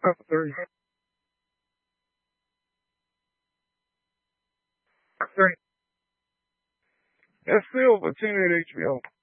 up at 30. 30. That's still a 10 at HBO.